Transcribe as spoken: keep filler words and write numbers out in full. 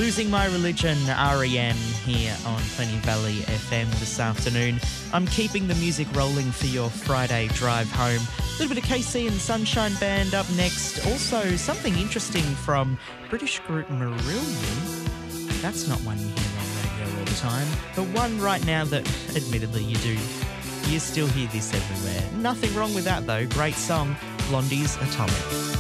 Losing My Religion, R E M, here on Plenty Valley F M this afternoon. I'm keeping the music rolling for your Friday drive home. A little bit of K C and Sunshine Band up next. Also, something interesting from British group Marillion. That's not one you hear on radio all the time, but one right now that, admittedly, you do. You still hear this everywhere. Nothing wrong with that, though. Great song, Blondie's Atomic.